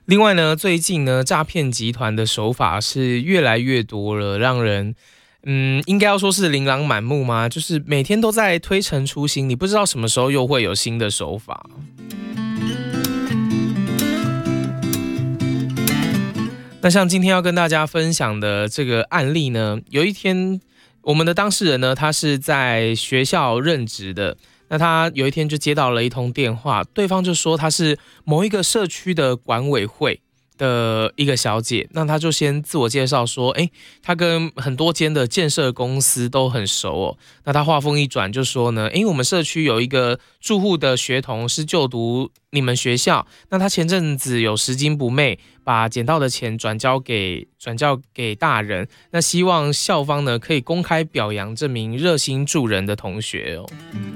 另外呢，最近呢，诈骗集团的手法是越来越多了，让人应该要说是琳琅满目吗？就是每天都在推陈出新，你不知道什么时候又会有新的手法。那像今天要跟大家分享的这个案例呢，有一天我们的当事人呢，他是在学校任职的。那他有一天就接到了一通电话，对方就说他是某一个社区的管委会的一个小姐，那他就先自我介绍说，他跟很多间的建设公司都很熟哦。那他话锋一转就说呢，我们社区有一个住户的学童是就读你们学校，那他前阵子有拾金不昧，把捡到的钱转交给大人，那希望校方呢可以公开表扬这名热心助人的同学哦。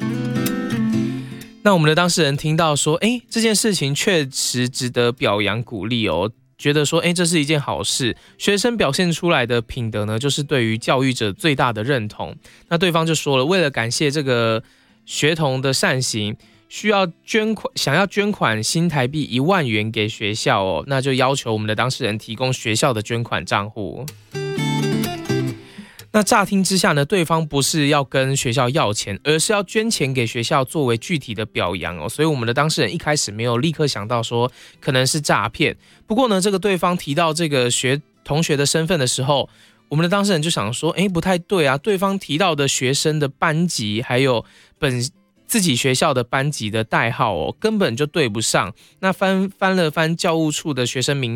那我们的当事人听到说，这件事情确实值得表扬鼓励哦，觉得说，这是一件好事。学生表现出来的品德呢，就是对于教育者最大的认同。那对方就说了，为了感谢这个学童的善行，想要捐款新台币1万元给学校哦，那就要求我们的当事人提供学校的捐款账户。那乍听之下呢，对方不是要跟学校要钱，而是要捐钱给学校作为具体的表扬哦。所以我们的当事人一开始没有立刻想到说可能是诈骗。不过呢，这个对方提到这个同学的身份的时候，我们的当事人就想说，不太对啊，对方提到的学生的班级还有自己学校的班级的代号哦，根本就对不上。那翻了翻教务处的学生名